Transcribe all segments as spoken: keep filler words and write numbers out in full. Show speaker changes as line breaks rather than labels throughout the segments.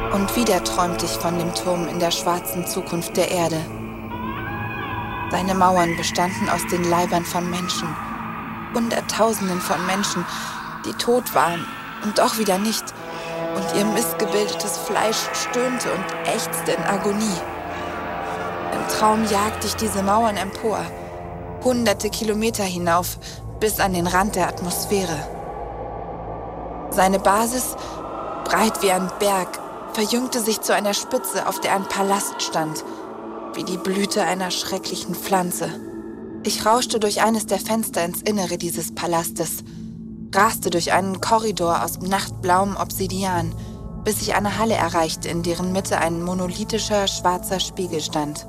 Und wieder träumte ich von dem Turm in der schwarzen Zukunft der Erde. Seine Mauern bestanden aus den Leibern von Menschen. Hunderttausenden von Menschen, die tot waren und doch wieder nicht. Und ihr missgebildetes Fleisch stöhnte und ächzte in Agonie. Im Traum jagte ich diese Mauern empor, hunderte Kilometer hinauf, bis an den Rand der Atmosphäre. Seine Basis, breit wie ein Berg, verjüngte sich zu einer Spitze, auf der ein Palast stand, wie die Blüte einer schrecklichen Pflanze. Ich rauschte durch eines der Fenster ins Innere dieses Palastes, raste durch einen Korridor aus nachtblauem Obsidian, bis ich eine Halle erreichte, in deren Mitte ein monolithischer, schwarzer Spiegel stand.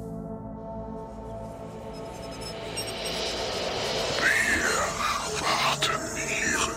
Wir warten Ihren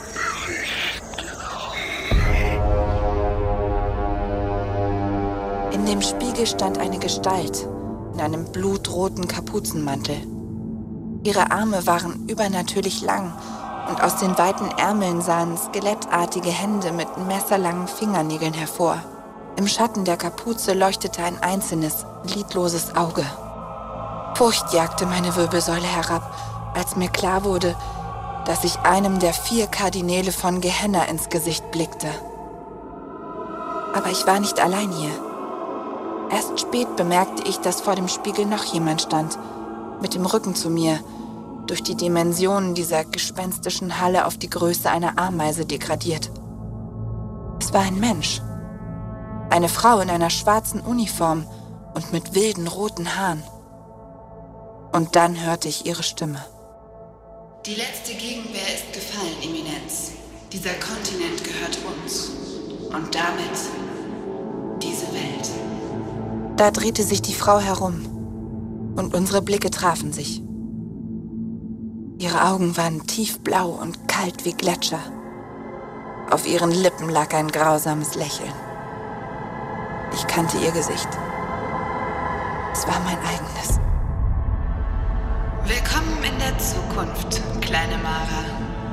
Bericht.
In dem Spiegel stand eine Gestalt in einem blutroten Kapuzenmantel. Ihre Arme waren übernatürlich lang und aus den weiten Ärmeln sahen skelettartige Hände mit messerlangen Fingernägeln hervor. Im Schatten der Kapuze leuchtete ein einzelnes, lidloses Auge. Furcht jagte meine Wirbelsäule herab, als mir klar wurde, dass ich einem der vier Kardinäle von Gehenna ins Gesicht blickte. Aber ich war nicht allein hier. Erst spät bemerkte ich, dass vor dem Spiegel noch jemand stand, mit dem Rücken zu mir, durch die Dimensionen dieser gespenstischen Halle auf die Größe einer Ameise degradiert. Es war ein Mensch. Eine Frau in einer schwarzen Uniform und mit wilden roten Haaren. Und dann hörte ich ihre Stimme.
Die letzte Gegenwehr ist gefallen, Eminenz. Dieser Kontinent gehört uns. Und damit diese Welt.
Da drehte sich die Frau herum und unsere Blicke trafen sich. Ihre Augen waren tiefblau und kalt wie Gletscher. Auf ihren Lippen lag ein grausames Lächeln. Ich kannte ihr Gesicht. Es war mein eigenes.
Willkommen in der Zukunft, kleine Mara.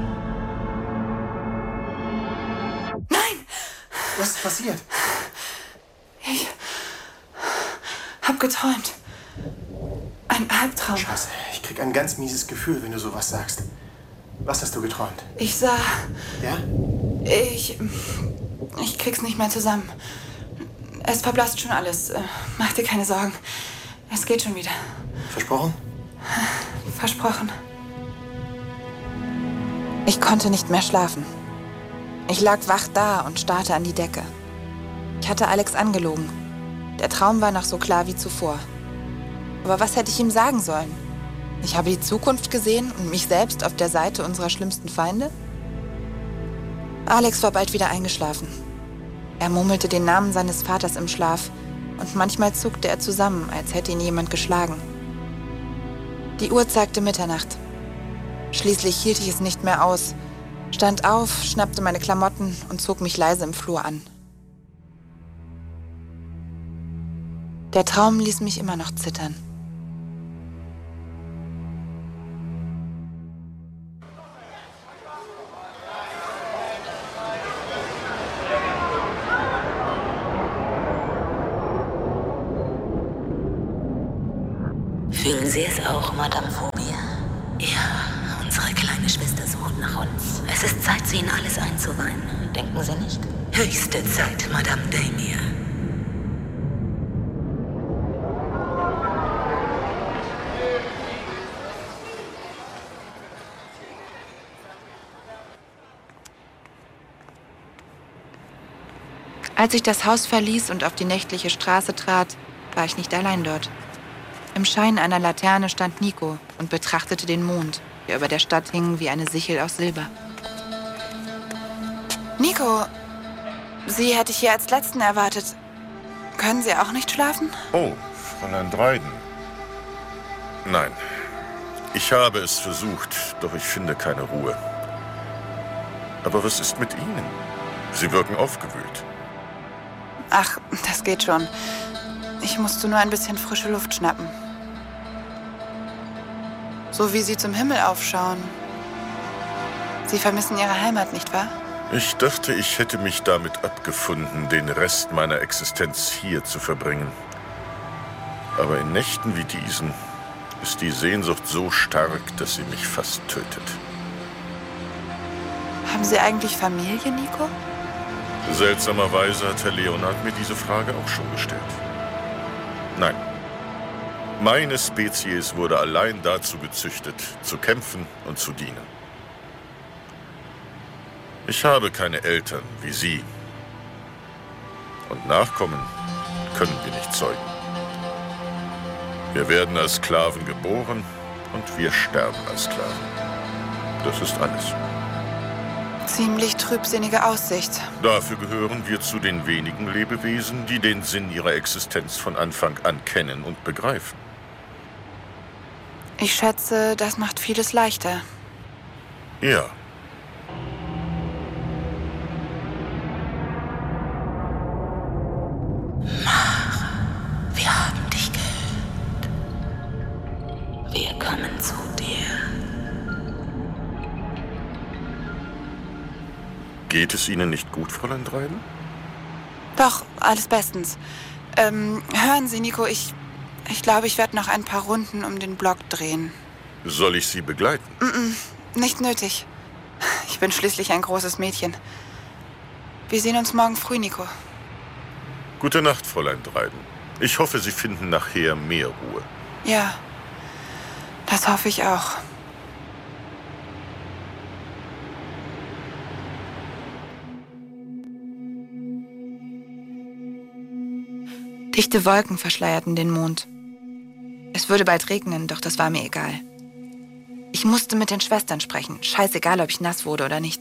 Nein!
Was ist passiert?
Ich hab geträumt. Ein Albtraum.
Scheiße, ich krieg ein ganz mieses Gefühl, wenn du sowas sagst. Was hast du geträumt?
Ich sah...
Ja?
Ich... Ich krieg's nicht mehr zusammen. Es verblasst schon alles. Mach dir keine Sorgen. Es geht schon wieder.
Versprochen?
Versprochen. Ich konnte nicht mehr schlafen. Ich lag wach da und starrte an die Decke. Ich hatte Alex angelogen. Der Traum war noch so klar wie zuvor. Aber was hätte ich ihm sagen sollen? Ich habe die Zukunft gesehen und mich selbst auf der Seite unserer schlimmsten Feinde? Alex war bald wieder eingeschlafen. Er murmelte den Namen seines Vaters im Schlaf und manchmal zuckte er zusammen, als hätte ihn jemand geschlagen. Die Uhr zeigte Mitternacht. Schließlich hielt ich es nicht mehr aus, stand auf, schnappte meine Klamotten und zog mich leise im Flur an. Der Traum ließ mich immer noch zittern.
Fühlen Sie es auch, Madame Phobie? Ja, unsere kleine Schwester sucht nach uns. Es ist Zeit, sie in alles einzuweihen. Denken Sie nicht? Höchste Zeit, Madame Damir.
Als ich das Haus verließ und auf die nächtliche Straße trat, war ich nicht allein dort. Im Schein einer Laterne stand Nico und betrachtete den Mond, der über der Stadt hing wie eine Sichel aus Silber. Nico, Sie hätte ich hier als Letzten erwartet. Können Sie auch nicht schlafen?
Oh, Fräulein Dryden. Nein, ich habe es versucht, doch ich finde keine Ruhe. Aber was ist mit Ihnen? Sie wirken aufgewühlt.
Ach, das geht schon. Ich musste nur ein bisschen frische Luft schnappen. So wie Sie zum Himmel aufschauen. Sie vermissen Ihre Heimat, nicht wahr?
Ich dachte, ich hätte mich damit abgefunden, den Rest meiner Existenz hier zu verbringen. Aber in Nächten wie diesen ist die Sehnsucht so stark, dass sie mich fast tötet.
Haben Sie eigentlich Familie, Nico?
Seltsamerweise hat Herr Leonard mir diese Frage auch schon gestellt. Nein. Meine Spezies wurde allein dazu gezüchtet, zu kämpfen und zu dienen. Ich habe keine Eltern wie Sie. Und Nachkommen können wir nicht zeugen. Wir werden als Sklaven geboren und wir sterben als Sklaven. Das ist alles.
Ziemlich trübsinnige Aussicht.
Dafür gehören wir zu den wenigen Lebewesen, die den Sinn ihrer Existenz von Anfang an kennen und begreifen.
Ich schätze, das macht vieles leichter.
Ja.
Wir haben dich gehört. Wir kommen zu dir.
Geht es Ihnen nicht gut, Fräulein Dryden?
Doch, alles bestens. Ähm, hören Sie, Nico, ich... Ich glaube, ich werde noch ein paar Runden um den Block drehen.
Soll ich Sie begleiten?
Mm-mm, nicht nötig. Ich bin schließlich ein großes Mädchen. Wir sehen uns morgen früh, Nico.
Gute Nacht, Fräulein Dryden. Ich hoffe, Sie finden nachher mehr Ruhe.
Ja, das hoffe ich auch. Dichte Wolken verschleierten den Mond. Es würde bald regnen, doch das war mir egal. Ich musste mit den Schwestern sprechen, scheißegal, ob ich nass wurde oder nicht.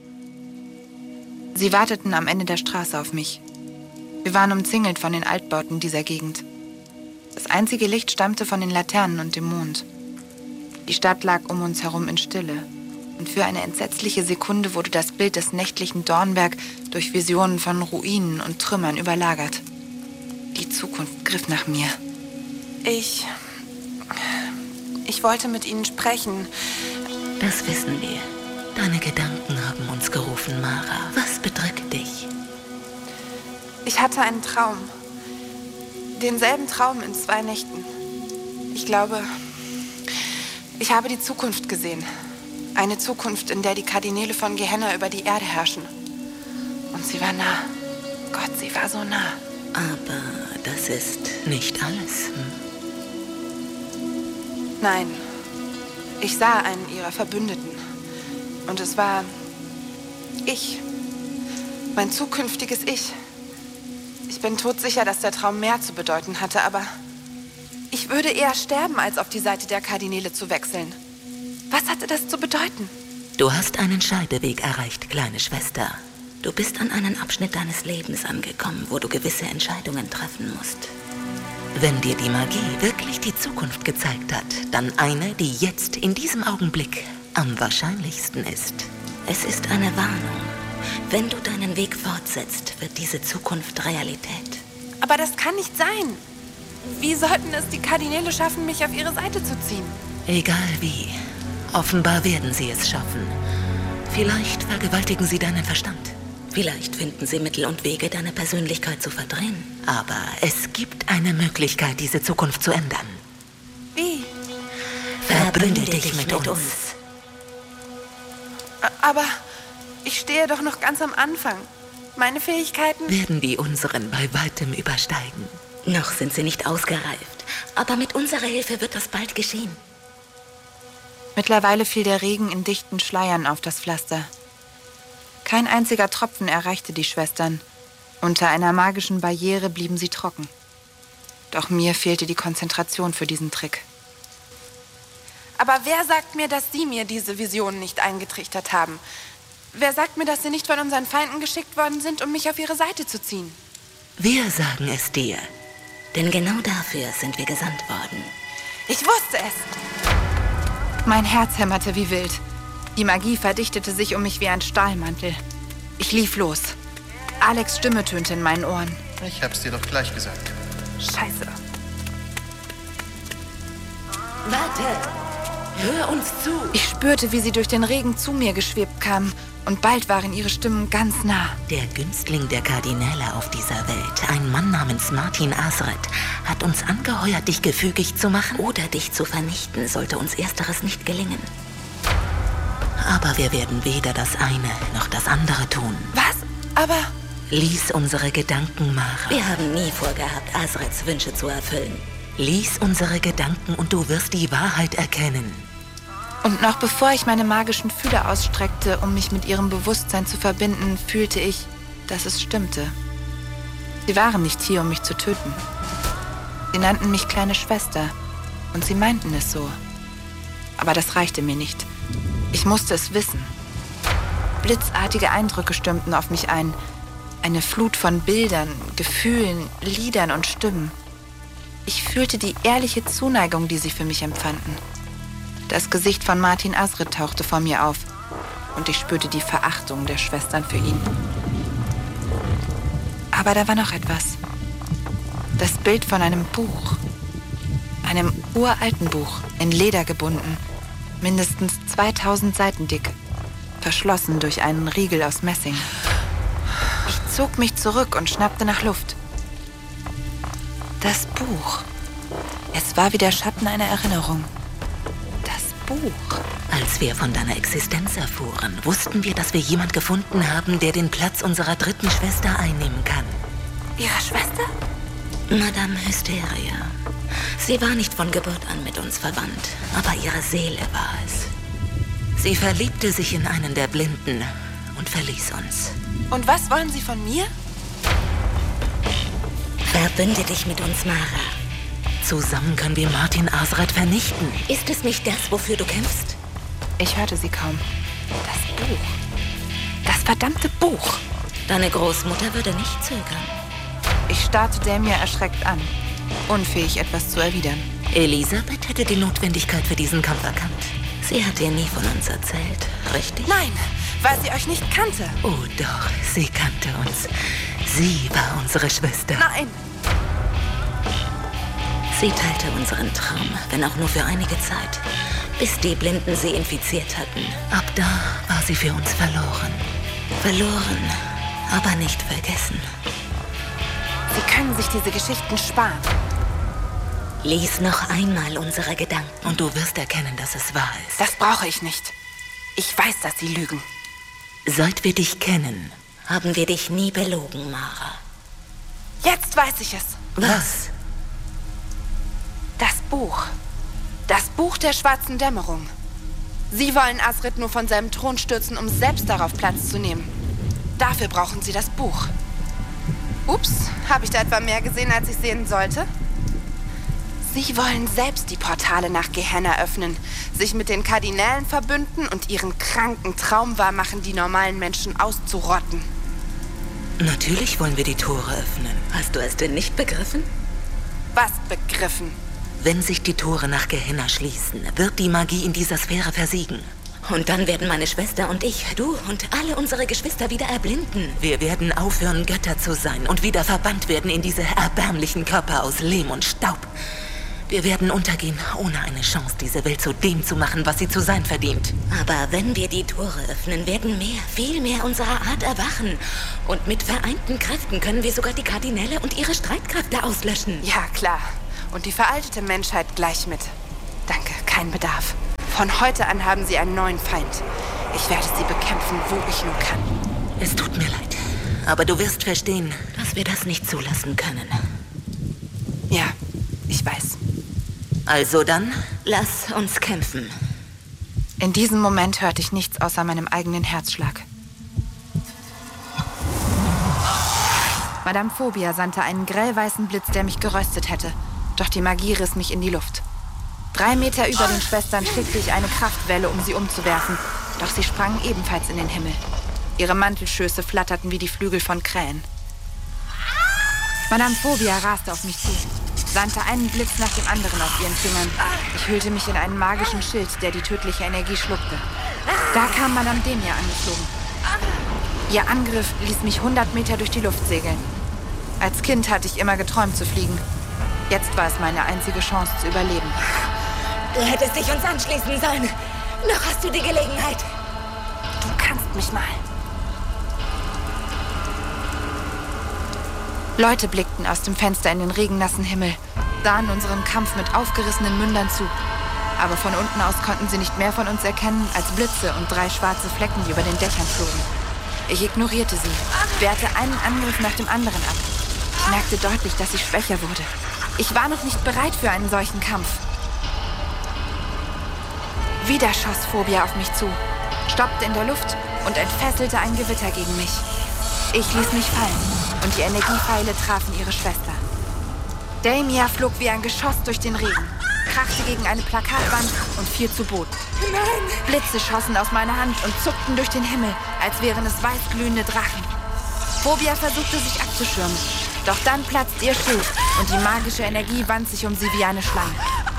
Sie warteten am Ende der Straße auf mich. Wir waren umzingelt von den Altbauten dieser Gegend. Das einzige Licht stammte von den Laternen und dem Mond. Die Stadt lag um uns herum in Stille. Und für eine entsetzliche Sekunde wurde das Bild des nächtlichen Dornberg durch Visionen von Ruinen und Trümmern überlagert. Die Zukunft griff nach mir. Ich... Ich wollte mit Ihnen sprechen.
Das wissen wir. Deine Gedanken haben uns gerufen, Mara. Was bedrückt dich?
Ich hatte einen Traum. Denselben Traum in zwei Nächten. Ich glaube, ich habe die Zukunft gesehen. Eine Zukunft, in der die Kardinäle von Gehenna über die Erde herrschen. Und sie war nah. Gott, sie war so nah.
Aber das ist nicht alles. Hm?
Nein. Ich sah einen ihrer Verbündeten. Und es war ich. Mein zukünftiges Ich. Ich bin todsicher, dass der Traum mehr zu bedeuten hatte, aber ich würde eher sterben, als auf die Seite der Kardinäle zu wechseln. Was hatte das zu bedeuten?
Du hast einen Scheideweg erreicht, kleine Schwester. Du bist an einen Abschnitt deines Lebens angekommen, wo du gewisse Entscheidungen treffen musst. Wenn dir die Magie wirklich die Zukunft gezeigt hat, dann eine, die jetzt in diesem Augenblick am wahrscheinlichsten ist. Es ist eine Warnung. Wenn du deinen Weg fortsetzt, wird diese Zukunft Realität.
Aber das kann nicht sein. Wie sollten es die Kardinäle schaffen, mich auf ihre Seite zu ziehen?
Egal wie. Offenbar werden sie es schaffen. Vielleicht vergewaltigen sie deinen Verstand. Vielleicht finden sie Mittel und Wege, deine Persönlichkeit zu verdrehen. Aber es gibt eine Möglichkeit, diese Zukunft zu ändern.
Wie?
Verbünde dich mit uns.
Aber ich stehe doch noch ganz am Anfang. Meine Fähigkeiten...
Werden die unseren bei weitem übersteigen. Noch sind sie nicht ausgereift. Aber mit unserer Hilfe wird das bald geschehen.
Mittlerweile fiel der Regen in dichten Schleiern auf das Pflaster. Kein einziger Tropfen erreichte die Schwestern. Unter einer magischen Barriere blieben sie trocken. Doch mir fehlte die Konzentration für diesen Trick. Aber wer sagt mir, dass Sie mir diese Visionen nicht eingetrichtert haben? Wer sagt mir, dass Sie nicht von unseren Feinden geschickt worden sind, um mich auf ihre Seite zu ziehen?
Wir sagen es dir. Denn genau dafür sind wir gesandt worden.
Ich wusste es! Mein Herz hämmerte wie wild. Die Magie verdichtete sich um mich wie ein Stahlmantel. Ich lief los. Alex' Stimme tönte in meinen Ohren.
Ich hab's dir doch gleich gesagt.
Scheiße.
Warte! Hör uns zu!
Ich spürte, wie sie durch den Regen zu mir geschwebt kam Und bald waren ihre Stimmen ganz nah.
Der Günstling der Kardinäle auf dieser Welt, ein Mann namens Martin Azred, hat uns angeheuert, dich gefügig zu machen oder dich zu vernichten, sollte uns Ersteres nicht gelingen. Aber wir werden weder das eine noch das andere tun.
Was? Aber...
Lies unsere Gedanken, Mara. Wir haben nie vorgehabt, Azreds Wünsche zu erfüllen. Lies unsere Gedanken und du wirst die Wahrheit erkennen.
Und noch bevor ich meine magischen Fühler ausstreckte, um mich mit ihrem Bewusstsein zu verbinden, fühlte ich, dass es stimmte. Sie waren nicht hier, um mich zu töten. Sie nannten mich kleine Schwester und sie meinten es so. Aber das reichte mir nicht. Ich musste es wissen. Blitzartige Eindrücke stürmten auf mich ein. Eine Flut von Bildern, Gefühlen, Liedern und Stimmen. Ich fühlte die ehrliche Zuneigung, die sie für mich empfanden. Das Gesicht von Martin Azred tauchte vor mir auf und ich spürte die Verachtung der Schwestern für ihn. Aber da war noch etwas. Das Bild von einem Buch. Einem uralten Buch, in Leder gebunden, mindestens zweitausend Seiten dick, verschlossen durch einen Riegel aus Messing. Ich zog mich zurück und schnappte nach Luft. Das Buch. Es war wie der Schatten einer Erinnerung. Buch.
Als wir von deiner Existenz erfuhren, wussten wir, dass wir jemand gefunden haben, der den Platz unserer dritten Schwester einnehmen kann.
Ihre Schwester?
Madame Hysteria. Sie war nicht von Geburt an mit uns verwandt, aber ihre Seele war es. Sie verliebte sich in einen der Blinden und verließ uns.
Und was wollen Sie von mir?
Verbünde dich mit uns, Mara. Zusammen können wir Martin Azred vernichten. Ist es nicht das, wofür du kämpfst?
Ich hörte sie kaum. Das Buch. Das verdammte Buch.
Deine Großmutter würde nicht zögern.
Ich starrte Damia erschreckt an, unfähig, etwas zu erwidern.
Elisabeth hätte die Notwendigkeit für diesen Kampf erkannt. Sie hat dir nie von uns erzählt, richtig?
Nein, weil sie euch nicht kannte.
Oh doch, sie kannte uns. Sie war unsere Schwester.
Nein!
Sie teilte unseren Traum, wenn auch nur für einige Zeit, bis die Blinden sie infiziert hatten. Ab da war sie für uns verloren. Verloren, aber nicht vergessen.
Sie können sich diese Geschichten sparen.
Lies noch einmal unsere Gedanken und du wirst erkennen, dass es wahr ist.
Das brauche ich nicht. Ich weiß, dass sie lügen.
Seit wir dich kennen, haben wir dich nie belogen, Mara.
Jetzt weiß ich es.
Was?
Das Buch. Das Buch der schwarzen Dämmerung. Sie wollen Azred nur von seinem Thron stürzen, um selbst darauf Platz zu nehmen. Dafür brauchen sie das Buch. Ups, habe ich da etwa mehr gesehen, als ich sehen sollte? Sie wollen selbst die Portale nach Gehenna öffnen, sich mit den Kardinälen verbünden und ihren kranken Traum wahrmachen, die normalen Menschen auszurotten.
Natürlich wollen wir die Tore öffnen. Hast du es denn nicht begriffen?
Was begriffen?
Wenn sich die Tore nach Gehenna schließen, wird die Magie in dieser Sphäre versiegen. Und dann werden meine Schwester und ich, du und alle unsere Geschwister wieder erblinden. Wir werden aufhören, Götter zu sein und wieder verbannt werden in diese erbärmlichen Körper aus Lehm und Staub. Wir werden untergehen, ohne eine Chance, diese Welt zu dem zu machen, was sie zu sein verdient. Aber wenn wir die Tore öffnen, werden mehr, viel mehr unserer Art erwachen. Und mit vereinten Kräften können wir sogar die Kardinäle und ihre Streitkräfte auslöschen.
Ja, klar. Und die veraltete Menschheit gleich mit. Danke, kein Bedarf. Von heute an haben sie einen neuen Feind. Ich werde sie bekämpfen, wo ich nur kann.
Es tut mir leid, aber du wirst verstehen, dass wir das nicht zulassen können.
Ja, ich weiß.
Also dann, lass uns kämpfen.
In diesem Moment hörte ich nichts außer meinem eigenen Herzschlag. Madame Phobia sandte einen grellweißen Blitz, der mich geröstet hätte. Doch die Magie riss mich in die Luft. Drei Meter über den Schwestern schickte ich eine Kraftwelle, um sie umzuwerfen. Doch sie sprangen ebenfalls in den Himmel. Ihre Mantelschöße flatterten wie die Flügel von Krähen. Madame Phobia raste auf mich zu, sandte einen Blitz nach dem anderen aus ihren Fingern. Ich hüllte mich in einen magischen Schild, der die tödliche Energie schluckte. Da kam Madame Damia angeflogen. Ihr Angriff ließ mich hundert Meter durch die Luft segeln. Als Kind hatte ich immer geträumt zu fliegen. Jetzt war es meine einzige Chance zu überleben.
Du hättest dich uns anschließen sollen. Noch hast du die Gelegenheit.
Du kannst lasst mich mal. Leute blickten aus dem Fenster in den regennassen Himmel, sahen unserem Kampf mit aufgerissenen Mündern zu. Aber von unten aus konnten sie nicht mehr von uns erkennen als Blitze und drei schwarze Flecken, die über den Dächern flogen. Ich ignorierte sie, wehrte einen Angriff nach dem anderen ab. Ich merkte deutlich, dass ich schwächer wurde. Ich war noch nicht bereit für einen solchen Kampf. Wieder schoss Phobia auf mich zu, stoppte in der Luft und entfesselte ein Gewitter gegen mich. Ich ließ mich fallen und die Energiepfeile trafen ihre Schwester. Damia flog wie ein Geschoss durch den Regen, krachte gegen eine Plakatwand und fiel zu Boden. Nein! Blitze schossen aus meiner Hand und zuckten durch den Himmel, als wären es weißglühende Drachen. Phobia versuchte sich abzuschirmen, doch dann platzte ihr Schild und die magische Energie wand sich um sie wie eine Schlange.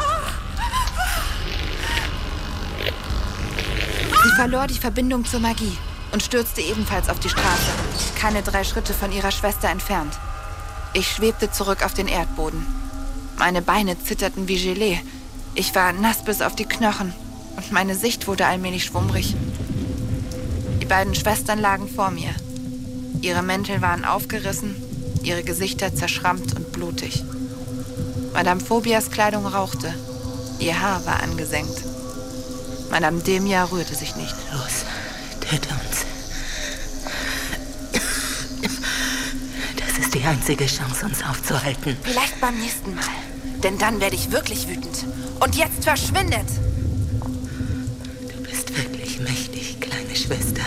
Sie verlor die Verbindung zur Magie und stürzte ebenfalls auf die Straße, keine drei Schritte von ihrer Schwester entfernt. Ich schwebte zurück auf den Erdboden. Meine Beine zitterten wie Gelee. Ich war nass bis auf die Knochen und meine Sicht wurde allmählich schwummrig. Die beiden Schwestern lagen vor mir. Ihre Mäntel waren aufgerissen, ihre Gesichter zerschrammt und blutig. Madame Phobias Kleidung rauchte. Ihr Haar war angesenkt. Madame Damia rührte sich nicht.
Los, töte uns. Das ist die einzige Chance, uns aufzuhalten.
Vielleicht beim nächsten Mal. Denn dann werde ich wirklich wütend. Und jetzt verschwindet!
Du bist wirklich mächtig, kleine Schwester.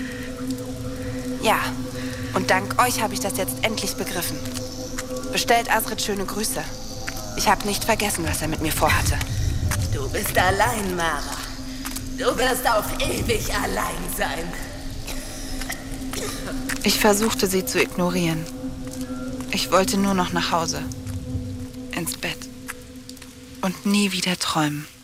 Ja, und dank euch habe ich das jetzt endlich begriffen. Bestellt Asrid schöne Grüße. Ich habe nicht vergessen, was er mit mir vorhatte.
Du bist allein, Mara. Du wirst auf ewig allein sein.
Ich versuchte, sie zu ignorieren. Ich wollte nur noch nach Hause. Ins Bett. Und nie wieder träumen.